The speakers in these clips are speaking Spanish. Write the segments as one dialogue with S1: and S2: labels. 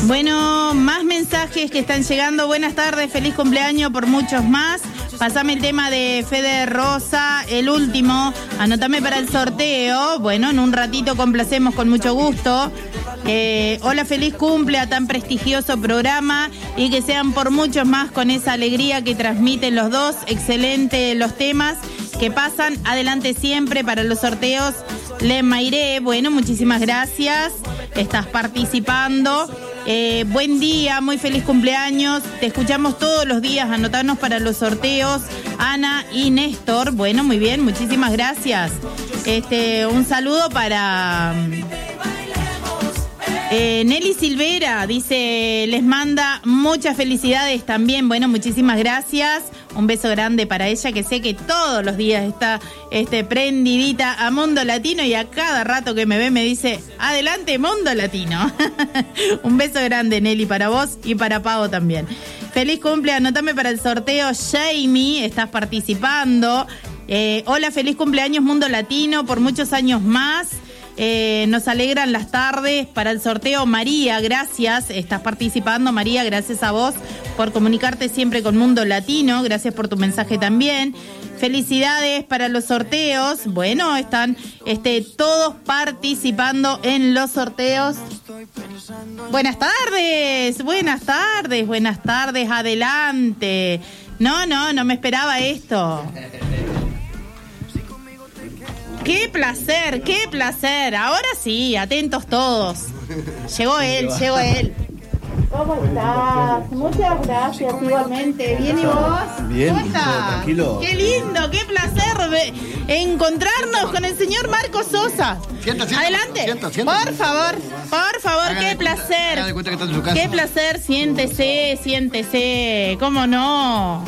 S1: Bueno, más mensajes que están llegando. Buenas tardes, feliz cumpleaños por muchos más. Pasame el tema de Fede Rosa, el último. Anotame para el sorteo. Bueno, en un ratito complacemos con mucho gusto. Hola, feliz cumple a tan prestigioso programa y que sean por muchos más con esa alegría que transmiten los dos. Excelente los temas que pasan. Adelante siempre para los sorteos. Le Mairé, bueno, muchísimas gracias. Estás participando. Buen día, muy feliz cumpleaños. Te escuchamos todos los días. Anotarnos para los sorteos. Ana y Néstor. Bueno, muy bien, muchísimas gracias. Un saludo para Nelly Silvera. Dice, les manda muchas felicidades también. Bueno, muchísimas gracias. Un beso grande para ella, que sé que todos los días está prendidita a Mundo Latino y a cada rato que me ve me dice, adelante Mundo Latino. Un beso grande, Nelly, para vos y para Pau también. Feliz cumple, anotame para el sorteo. Jamie, estás participando. Hola, feliz cumpleaños Mundo Latino, por muchos años más. Nos alegran las tardes para el sorteo. María, gracias, estás participando. María, gracias a vos por comunicarte siempre con Mundo Latino. Gracias por tu mensaje también. Felicidades para los sorteos. Bueno, están todos participando en los sorteos. Buenas tardes, adelante. No me esperaba esto. ¡Qué placer! Ahora sí, atentos todos. Llegó él. ¿Cómo estás? Muchas gracias, igualmente. ¿Bien y vos?
S2: Bien,
S1: ¿cómo estás?
S2: Tranquilo.
S1: Qué lindo, qué placer encontrarnos con el señor Marcos Sosa.
S2: Siéntate.
S1: Adelante. Por favor, qué placer.
S2: Haga de cuenta que estás en su casa.
S1: Qué placer, siéntese. ¿Cómo no?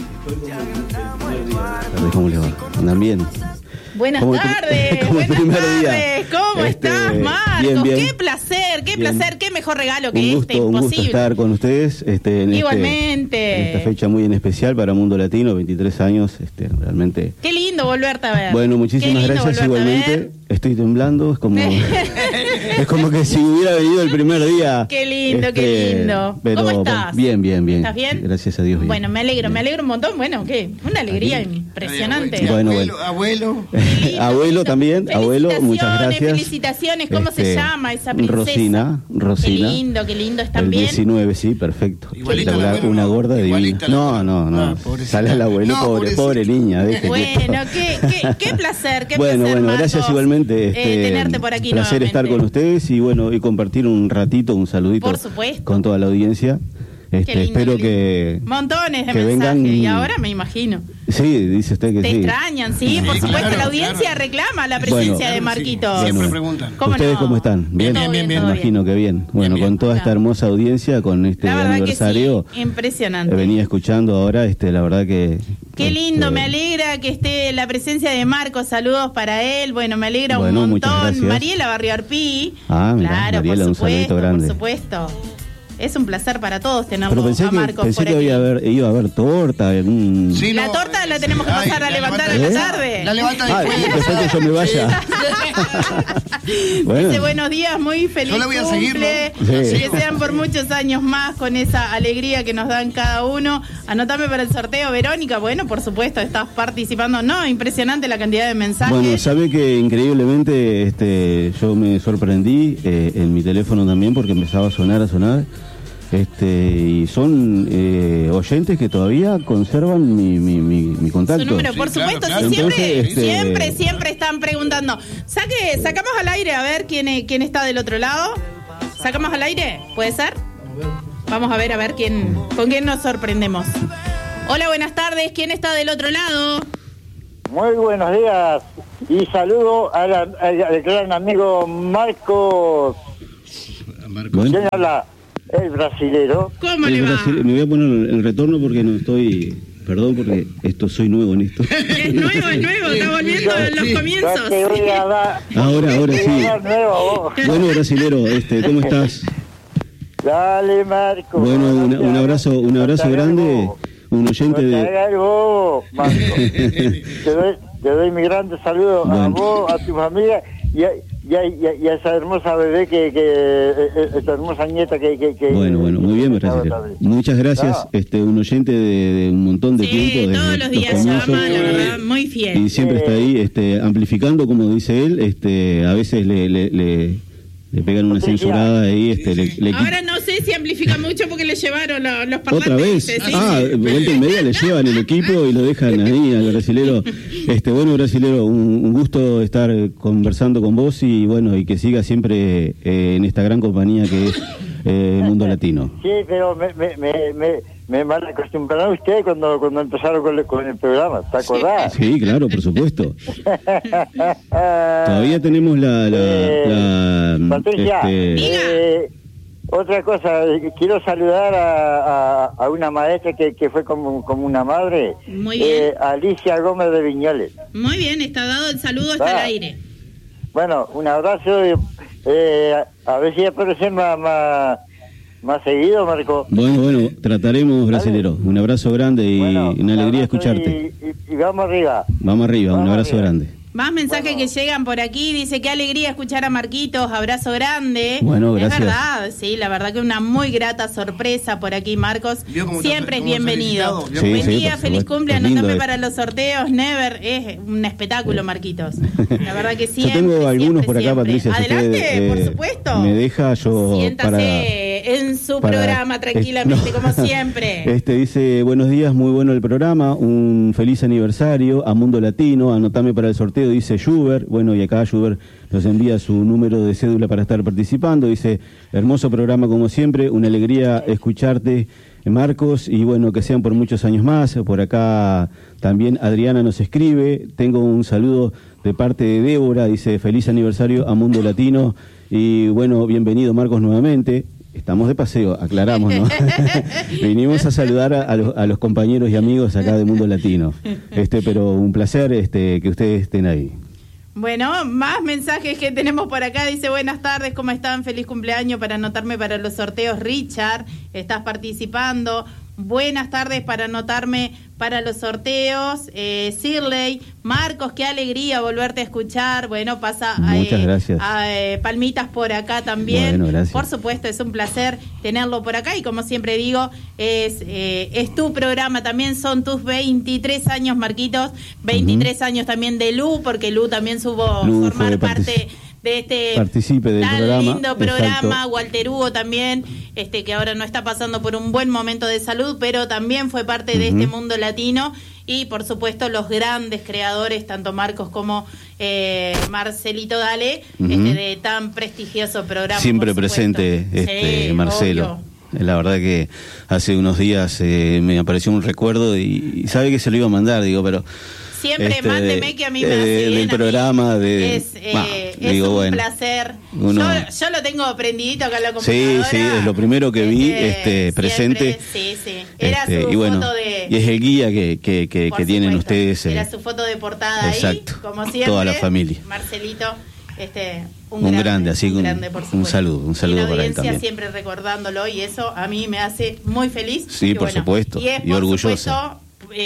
S2: ¿Cómo le va? ¿Andan bien?
S1: Buenas tardes. ¿Cómo estás, Marcos?
S2: Bien.
S1: Qué placer, qué mejor regalo que imposible.
S2: Un gusto estar con ustedes
S1: igualmente.
S2: En esta fecha muy en especial para Mundo Latino, 23 años, realmente.
S1: Qué lindo volverte a ver.
S2: Bueno, muchísimas gracias igualmente. Estoy temblando, es como que si hubiera venido el primer día.
S1: Qué lindo.
S2: Pero,
S1: ¿cómo estás?
S2: Bien.
S1: ¿Estás bien?
S2: Gracias a Dios. Bien.
S1: Bueno, me alegro un montón. Bueno, ¿qué? Una alegría impresionante.
S2: Bueno. Abuelo también, muchas gracias.
S1: Felicitaciones, ¿cómo se llama esa princesa?
S2: Rosina.
S1: Qué lindo, ¿están bien?
S2: 19, sí, perfecto.
S1: Igualito
S2: una gorda divina. No. Sale al abuelo, pobre niña.
S1: Bueno, qué placer,
S2: Bueno,
S1: Marcos,
S2: gracias igualmente.
S1: Tenerte por aquí
S2: placer
S1: nuevamente.
S2: estar con ustedes y compartir un ratito, un saludito.
S1: Por supuesto.
S2: Con toda la audiencia. Espero que
S1: montones de
S2: que
S1: mensajes
S2: vengan...
S1: y ahora me imagino.
S2: Sí, dice usted que
S1: te
S2: sí.
S1: Extrañan, sí, por supuesto,
S3: claro,
S1: la audiencia reclama la presencia de Marquito.
S3: Sí. Siempre preguntan.
S2: ¿Ustedes cómo están? ¿Bien?
S3: Bien.
S2: Me imagino que bien. Bueno, con toda esta hermosa audiencia, con este
S1: la verdad
S2: aniversario.
S1: Que sí, impresionante.
S2: Venía escuchando ahora, la verdad que...
S1: Qué lindo, me alegra que esté la presencia de Marcos, saludos para él, bueno, me alegra un montón. Mariela Barrio Arpí.
S2: Mirá,
S1: claro,
S2: Mariela, un saludito grande.
S1: Por supuesto. Es un placer para todos tenerlo
S2: Pero pensé
S1: a Marcos
S2: pensé
S1: por
S2: que
S1: aquí.
S2: iba a haber torta.
S3: Sí,
S1: la torta la tenemos que pasar a levantar a la tarde.
S3: La levanta después.
S2: Después que yo me vaya.
S1: Dice, buenos días, muy feliz
S3: yo le voy a seguir, ¿no?
S2: Sí.
S1: Que sean por muchos años más con esa alegría que nos dan cada uno. Anotame para el sorteo, Verónica. Bueno, por supuesto, estás participando. No, impresionante la cantidad de mensajes.
S2: Bueno, sabe que increíblemente yo me sorprendí en mi teléfono también porque empezaba a sonar. Y son oyentes que todavía conservan mi contacto.
S1: Su número, por supuesto, claro. Sí,
S2: Entonces,
S1: siempre están preguntando. Sacamos al aire a ver quién está del otro lado. ¿Sacamos al aire? ¿Puede ser? Vamos a ver con quién nos sorprendemos. Hola, buenas tardes. ¿Quién está del otro lado?
S4: Muy buenos días y saludo al gran amigo Marcos.
S2: Bueno.
S4: ¿Quién habla? El brasilero.
S1: ¿Cómo le va?
S2: Me voy a poner el retorno porque no estoy... Perdón porque soy nuevo en esto.
S1: Es nuevo, está volviendo en los comienzos.
S4: Te voy a dar,
S2: Ahora sí. Bueno, brasilero, ¿cómo estás?
S4: Dale, Marco.
S2: Bueno, un abrazo grande. Un oyente de...
S4: Marco. Te doy mi grande saludo a vos, a tu familia y a esa hermosa bebé esa hermosa nieta que
S2: bueno, muy bien, brasilero. Muchas gracias, un oyente de un montón de tiempo.
S1: Todos los días llama, la verdad, muy fiel.
S2: Y siempre está ahí, amplificando, como dice él, a veces le pegan una censurada ahí,
S1: Ahora no sé si amplifica mucho porque le llevaron los parlantes.
S2: ¿Otra vez? Vuelta y media le llevan el equipo y lo dejan ahí al brasilero. Bueno, brasilero, un gusto estar conversando con vos y bueno, y que siga siempre en esta gran compañía que es Mundo Latino.
S4: Sí, pero me mal acostumbraron ustedes cuando empezaron con el programa, ¿te acordás?
S2: Sí, claro, por supuesto. Todavía tenemos
S4: Patricia, otra cosa, quiero saludar a una maestra que fue como una madre.
S1: Muy bien.
S4: Alicia Gómez de Viñoles.
S1: Muy bien, está dado el saludo hasta el aire.
S4: Bueno, un abrazo, a ver si aparece más seguido, Marco.
S2: Bueno, trataremos, brasilero. Un abrazo grande y una alegría escucharte.
S4: Y vamos arriba.
S2: Vamos arriba, un abrazo grande.
S1: Más mensajes que llegan por aquí, dice qué alegría escuchar a Marquitos, abrazo grande.
S2: Bueno, gracias.
S1: Es verdad, sí, la verdad que una muy grata sorpresa por aquí, Marcos. Siempre es bienvenido. Buen día, feliz cumple, anótame para los sorteos, Never, es un espectáculo, Marquitos. La verdad que siempre.
S2: Yo tengo algunos por acá,
S1: siempre.
S2: Patricia.
S1: Adelante, por supuesto.
S2: Me deja yo.
S1: Siéntase en su programa tranquilamente, como siempre.
S2: Dice, buenos días, muy bueno el programa, un feliz aniversario a Mundo Latino, anotame para el sorteo, dice Schubert, bueno, y acá Schubert nos envía su número de cédula para estar participando, dice, hermoso programa como siempre, una alegría escucharte, Marcos, y bueno, que sean por muchos años más. Por acá también Adriana nos escribe, tengo un saludo de parte de Débora, dice, feliz aniversario a Mundo Latino, y bueno, bienvenido Marcos nuevamente. Estamos de paseo, aclaramos, ¿no? Vinimos a saludar a los compañeros y amigos acá de Mundo Latino. Pero un placer que ustedes estén ahí.
S1: Bueno, más mensajes que tenemos por acá. Dice, buenas tardes, ¿cómo están? Feliz cumpleaños para anotarme para los sorteos. Richard, estás participando. Buenas tardes para anotarme para los sorteos. Shirley, Marcos, qué alegría volverte a escuchar. Bueno, pasa
S2: muchas gracias.
S1: Palmitas por acá también.
S2: Bueno, gracias.
S1: Por supuesto, es un placer tenerlo por acá y como siempre digo, es tu programa también, son tus 23 años, Marquitos, 23 años también de Lu, porque Lu también supo formar parte de este
S2: participe del
S1: tan
S2: programa.
S1: Lindo programa.
S2: Exacto.
S1: Walter Hugo también, que ahora no está pasando por un buen momento de salud, pero también fue parte de este Mundo Latino. Y por supuesto los grandes creadores, tanto Marcos como Marcelito Dale, de tan prestigioso programa.
S2: Siempre presente Marcelo. Obvio. La verdad que hace unos días me apareció un recuerdo y sabe que se lo iba a mandar, digo, pero
S1: siempre mándeme que a mí me hace bien.
S2: Del programa es
S1: un placer. Yo lo tengo prendidito acá en la computadora.
S2: Sí, es lo primero que vi presente.
S1: Sí. Era su foto de...
S2: Y es el guía que tienen ustedes.
S1: Era su foto de portada.
S2: Exacto,
S1: ahí, como siempre.
S2: Toda la familia.
S1: Marcelito,
S2: un grande, así
S1: un grande, por supuesto.
S2: Un saludo para él también.
S1: Siempre recordándolo y eso a mí me hace muy feliz.
S2: Sí, por supuesto. Y orgullosa.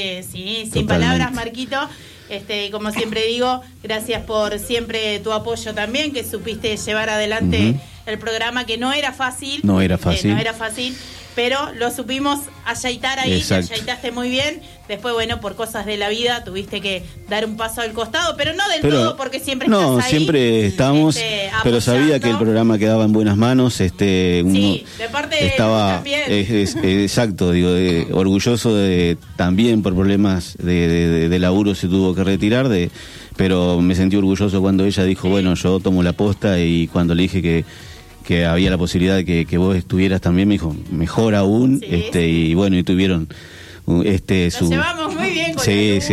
S1: Sin palabras, Marquito. Como siempre digo, gracias por siempre tu apoyo también, que supiste llevar adelante el programa, que no era fácil. No era fácil, pero lo supimos aceitar ahí, te aceitaste muy bien. Después, bueno, por cosas de la vida tuviste que dar un paso al costado, pero no del todo, porque siempre estás ahí.
S2: Siempre estamos, pero sabía que el programa quedaba en buenas manos.
S1: De parte de también.
S2: Exacto, digo, orgulloso también por problemas de laburo se tuvo que retirar, pero me sentí orgulloso cuando ella dijo, bueno, yo tomo la posta, y cuando le dije que había la posibilidad de que vos estuvieras también, me dijo, mejor aún, y bueno, y tuvieron
S1: Nos llevamos muy bien con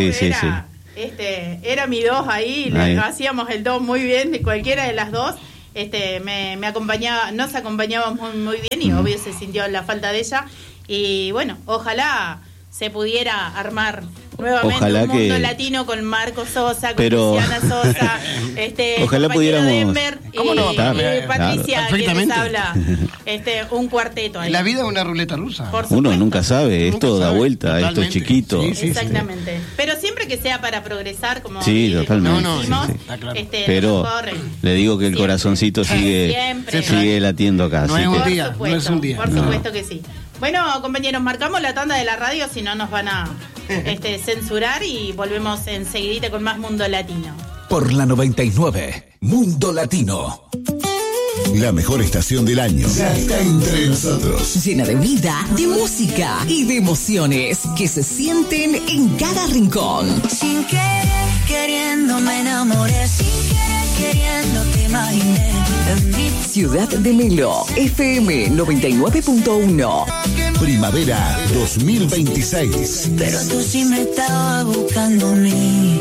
S1: era mi dos ahí, hacíamos el dos muy bien, de cualquiera de las dos, me acompañaba, nos acompañábamos muy bien, y obvio se sintió la falta de ella, y bueno, ojalá se pudiera armar Nuevamente
S2: Ojalá
S1: un mundo
S2: que-
S1: latino con Marco Sosa, con
S2: Pero-
S1: Luciana Sosa,
S2: Ojalá
S1: compañero
S2: pudiéramos-
S1: Denver,
S3: ¿Cómo no?
S2: Claro,
S1: Patricia, que les
S3: Perfectamente.
S1: habla, un cuarteto ahí.
S3: La vida es una ruleta rusa.
S1: Por
S2: Uno
S1: supuesto.
S2: nunca sabe,
S3: Nunca
S2: esto da
S3: sabe,
S2: vuelta, esto es
S3: totalmente.
S2: chiquito.
S3: Sí, sí.
S1: Exactamente. Pero siempre que sea para progresar, como
S2: Sí, totalmente.
S3: No,
S1: decimos,
S3: sí, sí, está claro.
S2: Pero
S1: mejor,
S2: le digo que el
S1: siempre.
S2: corazoncito
S1: Siempre.
S2: sigue latiendo acá.
S3: No
S2: así
S3: es un
S2: que-
S3: día.
S1: Por
S3: no es un día.
S1: Por
S2: No.
S1: supuesto que sí. Bueno, compañeros, marcamos la tanda de la radio, si no nos van a censurar y volvemos enseguidita con más Mundo Latino.
S5: Por la 99, Mundo Latino.
S6: La mejor estación del año ya está entre nosotros.
S7: Llena de vida, de música y de emociones que se sienten en cada rincón.
S8: Sin querer, queriendo me enamoré. Sin querer, queriendo te imaginé. En mi
S7: Ciudad de Melo, FM 99.1.
S6: Primavera 2026.
S8: pero tú sí me estabas buscando a mí.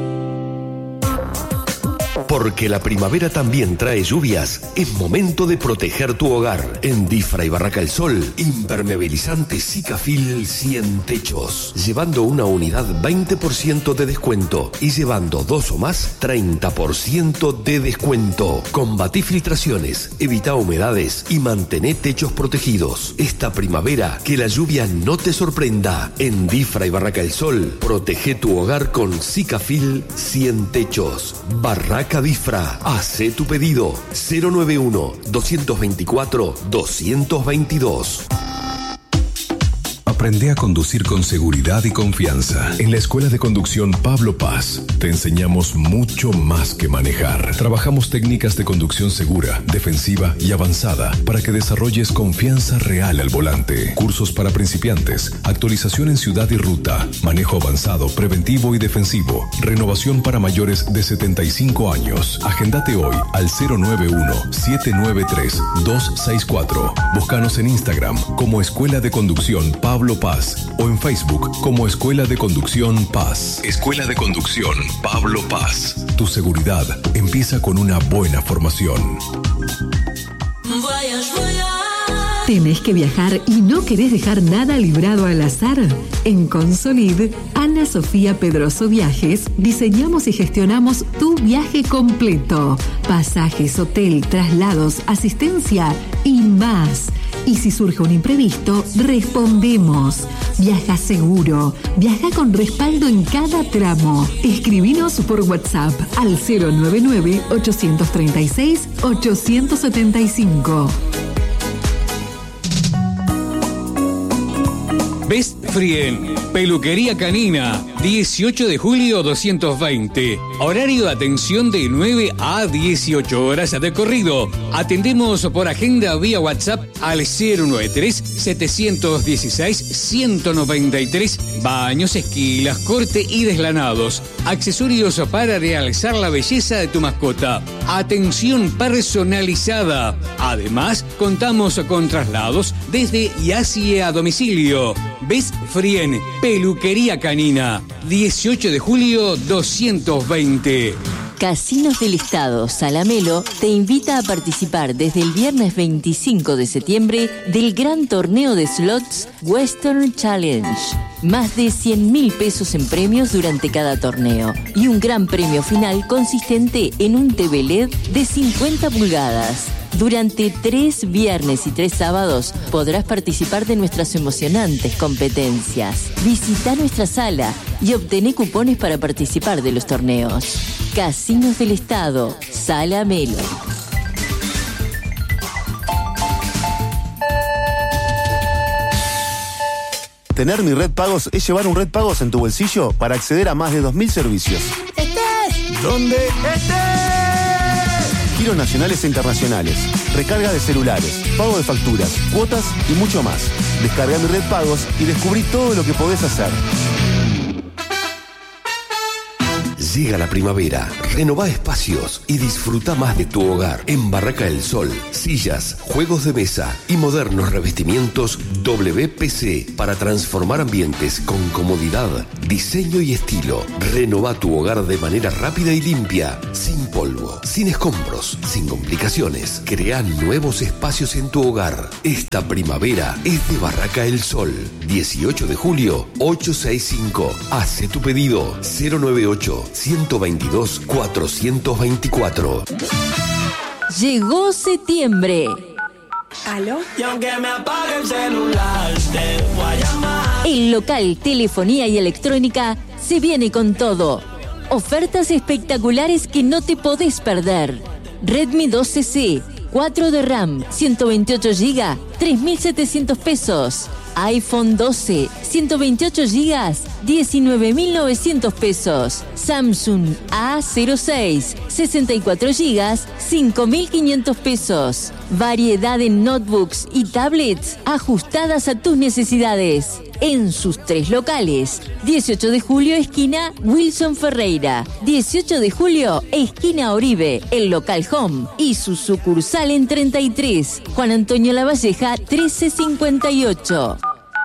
S9: Porque la primavera también trae lluvias, es momento de proteger tu hogar. En Difra y Barraca El Sol, impermeabilizante Sikafil 100 techos. Llevando una unidad 20% de descuento y llevando 2 o más 30% de descuento. Combatí filtraciones, evita humedades y mantén techos protegidos. Esta primavera que la lluvia no te sorprenda. En Difra y Barraca El Sol, protege tu hogar con Sikafil 100 techos. Barraca Difra, hace tu pedido 091-224-222.
S10: Aprende a conducir con seguridad y confianza. En la Escuela de Conducción Pablo Paz te enseñamos mucho más que manejar. Trabajamos técnicas de conducción segura, defensiva y avanzada para que desarrolles confianza real al volante. Cursos para principiantes, actualización en ciudad y ruta, manejo avanzado, preventivo y defensivo, renovación para mayores de 75 años. Agendate hoy al 091-793-264. Búscanos en Instagram como Escuela de Conducción Pablo Paz o en Facebook como Escuela de Conducción Paz. Escuela de Conducción Pablo Paz. Tu seguridad empieza con una buena formación.
S11: ¿Tenés que viajar y no querés dejar nada librado al azar? En Consolid, Ana Sofía Pedroso Viajes, diseñamos y gestionamos tu viaje completo. Pasajes, hotel, traslados, asistencia y más. Y si surge un imprevisto, respondemos. Viaja seguro. Viaja con respaldo en cada tramo. Escribinos por WhatsApp al 099-836-875.
S12: Best Frien, peluquería canina, 18 de julio 220. Horario de atención de 9 a 18 horas de corrido. Atendemos por agenda vía WhatsApp al 093-716-193. Baños, esquilas, corte y deslanados. Accesorios para realzar la belleza de tu mascota. Atención personalizada. Además, contamos con traslados desde y hacia domicilio. Best Frien, peluquería canina, 18 de julio 220.
S13: Casinos del Estado Salamelo te invita a participar desde el viernes 25 de septiembre del gran torneo de slots Western Challenge. Más de 100.000 pesos en premios durante cada torneo y un gran premio final consistente en un TV LED de 50 pulgadas. Durante 3 viernes y 3 sábados podrás participar de nuestras emocionantes competencias. Visita nuestra sala y obtené cupones para participar de los torneos. Casinos del Estado, Sala Melo.
S14: Tener Mi Red Pagos es llevar un Red Pagos en tu bolsillo para acceder a más de 2.000 servicios.
S8: ¡Estés!
S14: ¿Dónde estés? Giros nacionales e internacionales, recarga de celulares, pago de facturas, cuotas y mucho más. Descarga Mi Red Pagos y descubrí todo lo que podés hacer.
S9: Llega la primavera, renová espacios y disfruta más de tu hogar. En Barraca del Sol, sillas, juegos de mesa y modernos revestimientos WPC para transformar ambientes con comodidad, diseño y estilo. Renová tu hogar de manera rápida y limpia, sin polvo, sin escombros, sin complicaciones. Crea nuevos espacios en tu hogar. Esta primavera es de Barraca del Sol. 18 de julio, 865. Hace tu pedido 098-122-424.
S13: Llegó septiembre.
S8: ¿Aló? Y aunque me apague el celular, te voy a llamar.
S13: El local Telefonía y Electrónica se viene con todo. Ofertas espectaculares que no te podés perder. Redmi 12C, 4 de RAM, 128 GB, 3.700 pesos. iPhone 12, 128 GB, 19.900 pesos. Samsung A06, 64 GB, 5.500 pesos. Variedad en notebooks y tablets ajustadas a tus necesidades. En sus 3 locales. 18 de julio, esquina Wilson Ferreira. 18 de julio, esquina Oribe, el local Home. Y su sucursal en 33, Juan Antonio Lavalleja, 1358.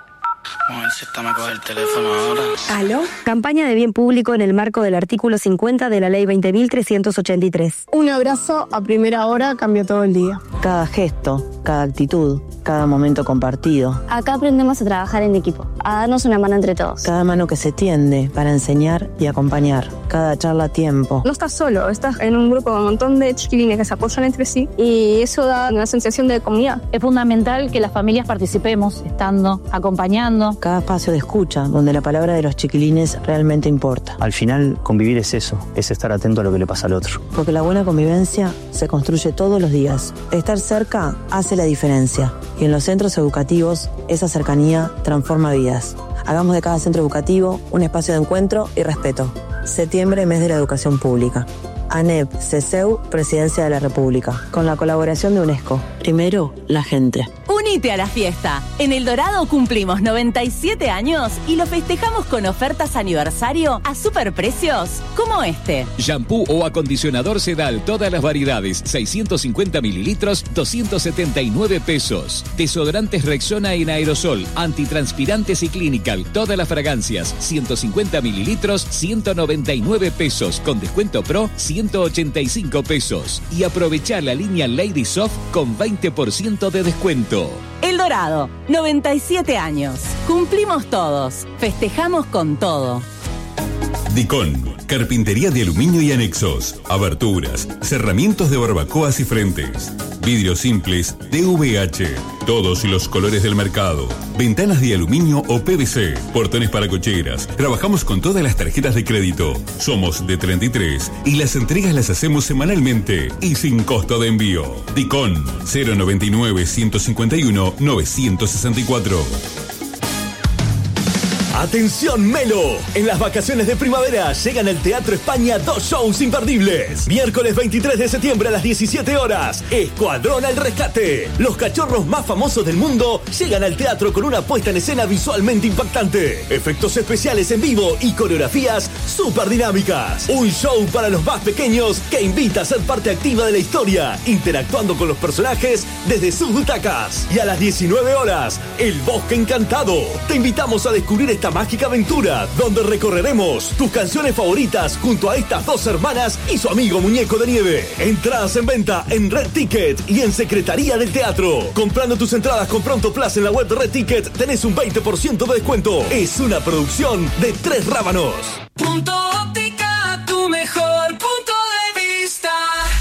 S15: Me coge el teléfono ahora.
S16: ¿Aló? Campaña de bien público en el marco del artículo 50 de la ley 20.383.
S17: Un abrazo a primera hora cambia todo el día.
S18: Cada gesto, cada actitud, cada momento compartido.
S19: Acá aprendemos a trabajar en equipo, a darnos una mano entre todos.
S18: Cada mano que se tiende para enseñar y acompañar. Cada charla a tiempo.
S17: No estás solo, estás en un grupo con un montón de chiquilines que se apoyan entre sí y eso da una sensación de comunidad.
S20: Es fundamental que las familias participemos, estando, acompañando.
S18: Cada espacio de escucha, donde la palabra de los chiquilines realmente importa.
S21: Al final, convivir es eso, es estar atento a lo que le pasa al otro.
S18: Porque la buena convivencia se construye todos los días. Estar cerca hace la diferencia. Y en los centros educativos, esa cercanía transforma vidas. Hagamos de cada centro educativo un espacio de encuentro y respeto. Septiembre, mes de la educación pública. ANEP, CESEU, Presidencia de la República. Con la colaboración de UNESCO. Primero, la gente.
S7: Unite a la fiesta. En El Dorado cumplimos 97 años y lo festejamos con ofertas aniversario a superprecios como este.
S22: Shampoo o acondicionador Sedal, todas las variedades, 650 mililitros, 279 pesos. Desodorantes Rexona en aerosol, antitranspirantes y Clinical, todas las fragancias, 150 mililitros, 199 pesos. Con descuento pro, 185 pesos. Y aprovechá la línea Lady Soft con 20% de descuento.
S7: El Dorado, 97 años. Cumplimos todos. Festejamos con todo.
S23: Dicon, carpintería de aluminio y anexos, aberturas, cerramientos de barbacoas y frentes, vidrios simples DVH, todos los colores del mercado, ventanas de aluminio o PVC, portones para cocheras. Trabajamos con todas las tarjetas de crédito. Somos de 33 y las entregas las hacemos semanalmente y sin costo de envío. Dicon, 099-151-964.
S24: ¡Atención Melo! En las vacaciones de primavera llegan al Teatro España 2 shows imperdibles. Miércoles 23 de septiembre a las 17 horas, Escuadrón al Rescate. Los cachorros más famosos del mundo llegan al teatro con una puesta en escena visualmente impactante, efectos especiales en vivo y coreografías súper dinámicas. Un show para los más pequeños que invita a ser parte activa de la historia, interactuando con los personajes desde sus butacas. Y a las 19 horas, El Bosque Encantado. Te invitamos a descubrir esta mágica aventura donde recorreremos tus canciones favoritas junto a estas dos hermanas y su amigo Muñeco de Nieve. Entradas en venta en Red Ticket y en Secretaría del Teatro. Comprando tus entradas con Pronto Plus en la web de Red Ticket tenés un 20% de descuento. Es una producción de Tres Rábanos.
S8: Punto Óptica, tu mejor punto de vista.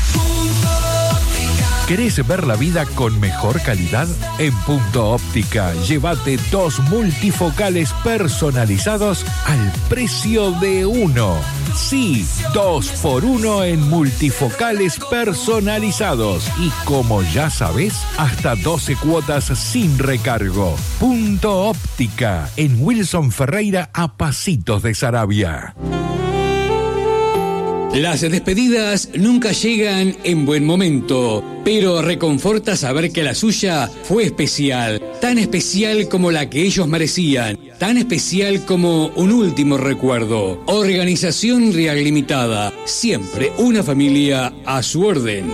S25: ¿Querés ver la vida con mejor calidad? En Punto Óptica, llévate 2 multifocales personalizados al precio de uno. Sí, 2 por 1 en multifocales personalizados. Y como ya sabés, hasta 12 cuotas sin recargo. Punto Óptica, en Wilson Ferreira, a pasitos de Sarabia.
S12: Las despedidas nunca llegan en buen momento, pero reconforta saber que la suya fue especial, tan especial como la que ellos merecían, tan especial como un último recuerdo. Organización Real Limitada, siempre una familia a su orden.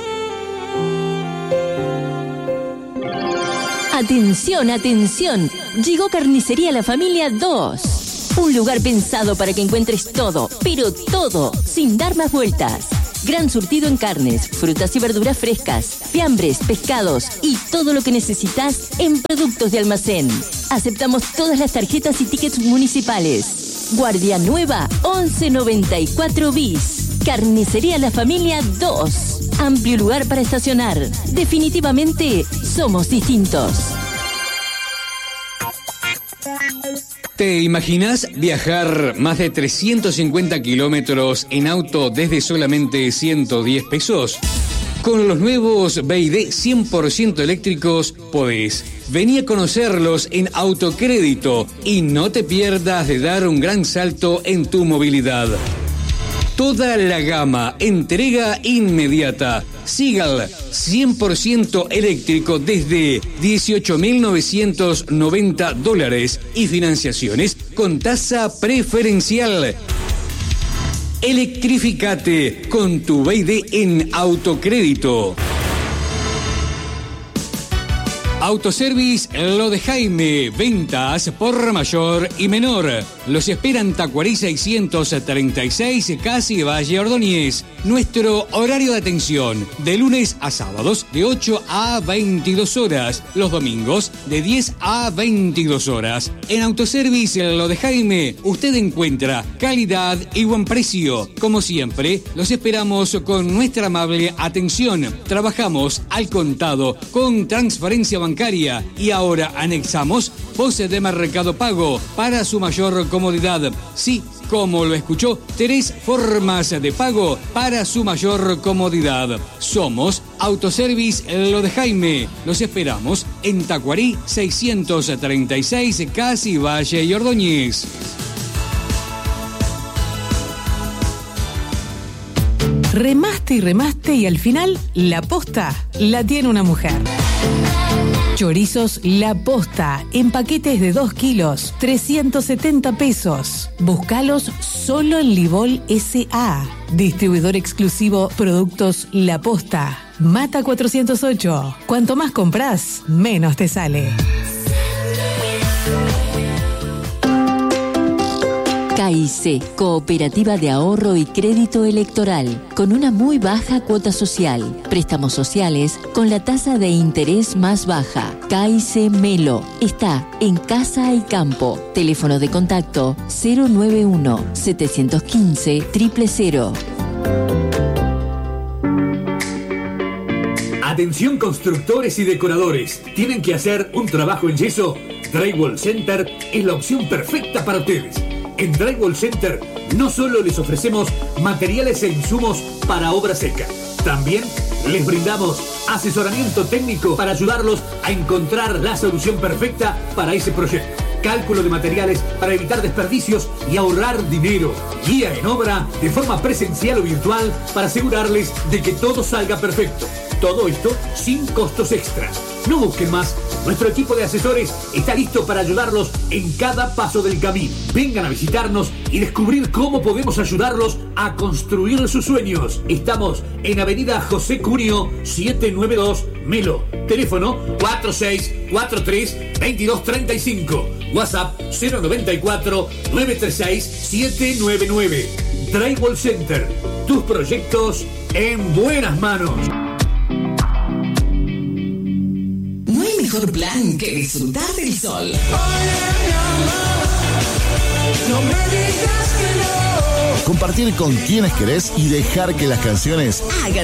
S13: Atención, atención, llegó Carnicería La Familia 2. Un lugar pensado para que encuentres todo, pero todo, sin dar más vueltas. Gran surtido en carnes, frutas y verduras frescas, fiambres, pescados y todo lo que necesitas en productos de almacén. Aceptamos todas las tarjetas y tickets municipales. Guardia Nueva 1194 bis. Carnicería La Familia 2. Amplio lugar para estacionar. Definitivamente somos distintos.
S12: ¿Te imaginas viajar más de 350 kilómetros en auto desde solamente 110 pesos? Con los nuevos BYD 100% eléctricos podés. Vení a conocerlos en Autocrédito y no te pierdas de dar un gran salto en tu movilidad. Toda la gama, entrega inmediata. Seagull 100% eléctrico desde $18.990 y financiaciones con tasa preferencial. Electrificate con tu BYD en Autocrédito. Autoservice Lo de Jaime, ventas por mayor y menor. Los esperan Tacuarí 636, casi Valle Ordóñez. Nuestro horario de atención, de lunes a sábados, de 8 a 22 horas. Los domingos, de 10 a 22 horas. En Autoservice Lo de Jaime, usted encuentra calidad y buen precio. Como siempre, los esperamos con nuestra amable atención. Trabajamos al contado con transferencia bancaria y ahora anexamos pose de Mercado Pago para su mayor comodidad. Sí, como lo escuchó, 3 formas de pago para su mayor comodidad. Somos Autoservice Lo de Jaime. Los esperamos en Tacuarí 636, casi Valle y Ordóñez.
S1: Remaste y remaste y al final la posta la tiene una mujer. Chorizos La Posta, en paquetes de 2 kilos, 370 pesos. Búscalos solo en Libol S.A. Distribuidor exclusivo Productos La Posta. Mata 408. Cuanto más compras, menos te sale.
S13: KIC, Cooperativa de Ahorro y Crédito Electoral, con una muy baja cuota social. Préstamos sociales con la tasa de interés más baja. KIC Melo, está en Casa y Campo. Teléfono de contacto 091-715-000.
S24: Atención constructores y decoradores. ¿Tienen que hacer un trabajo en yeso? Drywall Center es la opción perfecta para ustedes. En Drywall Center no solo les ofrecemos materiales e insumos para obra seca, también les brindamos asesoramiento técnico para ayudarlos a encontrar la solución perfecta para ese proyecto. Cálculo de materiales para evitar desperdicios y ahorrar dinero. Guía en obra de forma presencial o virtual para asegurarles de que todo salga perfecto. Todo esto sin costos extras. No busquen más. Nuestro equipo de asesores está listo para ayudarlos en cada paso del camino. Vengan a visitarnos y descubrir cómo podemos ayudarlos a construir sus sueños. Estamos en Avenida José Cunio 792 Melo. Teléfono 4643-2235. WhatsApp 094-936-799. Drywall Center. Tus proyectos en buenas manos.
S1: No hay mejor plan que disfrutar del sol.
S6: No me digas que no. Compartir con quienes querés y dejar que las canciones
S1: hagan